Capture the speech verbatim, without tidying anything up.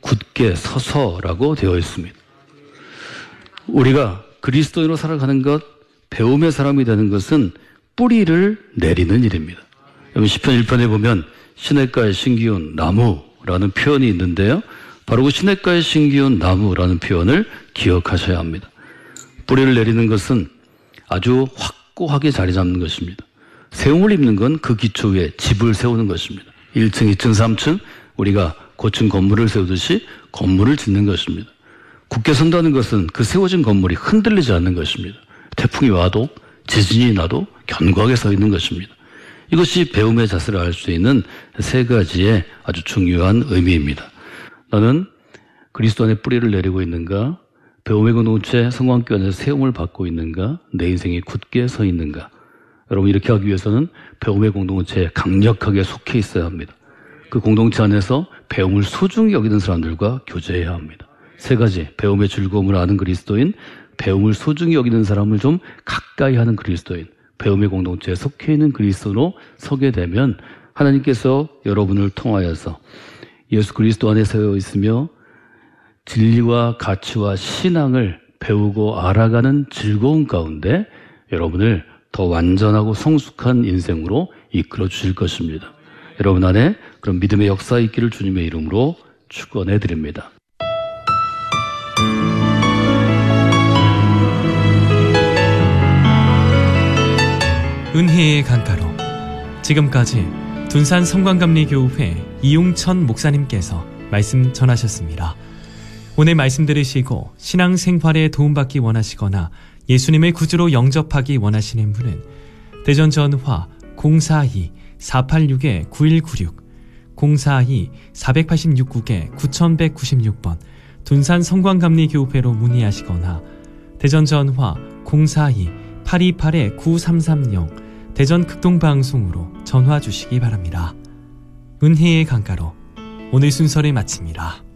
굳게 서서라고 되어 있습니다. 우리가 그리스도인으로 살아가는 것, 배움의 사람이 되는 것은 뿌리를 내리는 일입니다. 여러분 시편 일 편에 보면 시냇가에 심기운 나무라는 표현이 있는데요. 바로 그 시냇가에 심기운 나무라는 표현을 기억하셔야 합니다. 뿌리를 내리는 것은 아주 확고하게 자리 잡는 것입니다. 세움을 입는 건 그 기초 위에 집을 세우는 것입니다. 일 층, 이 층, 삼 층 우리가 고층 건물을 세우듯이 건물을 짓는 것입니다. 굳게 선다는 것은 그 세워진 건물이 흔들리지 않는 것입니다. 태풍이 와도 지진이 나도 견고하게 서 있는 것입니다. 이것이 배움의 자세를 알 수 있는 세 가지의 아주 중요한 의미입니다. 나는 그리스도 안에 뿌리를 내리고 있는가? 배움의 공동체 성광교 안에서 세움을 받고 있는가? 내 인생이 굳게 서 있는가? 여러분 이렇게 하기 위해서는 배움의 공동체에 강력하게 속해 있어야 합니다. 그 공동체 안에서 배움을 소중히 여기는 사람들과 교제해야 합니다. 세 가지, 배움의 즐거움을 아는 그리스도인, 배움을 소중히 여기는 사람을 좀 가까이 하는 그리스도인, 배움의 공동체에 속해 있는 그리스도로 서게 되면 하나님께서 여러분을 통하여서 예수 그리스도 안에 서 있으며 진리와 가치와 신앙을 배우고 알아가는 즐거움 가운데 여러분을 더 완전하고 성숙한 인생으로 이끌어 주실 것입니다. 여러분 안에 그런 믿음의 역사 있기를 주님의 이름으로 축원해 드립니다. 은혜의 강가로 지금까지 둔산 성광감리교회 이용천 목사님께서 말씀 전하셨습니다. 오늘 말씀 들으시고 신앙생활에 도움받기 원하시거나 예수님을 구주로 영접하기 원하시는 분은 대전 전화 공사이 사팔육 구일구육 공사이 사팔육 구 구천백구십육 번 둔산 성광감리교회로 문의하시거나 대전 전화 공사이 팔이팔 구삼삼공 대전 극동방송으로 전화 주시기 바랍니다. 은혜의 강가로 오늘 순서를 마칩니다.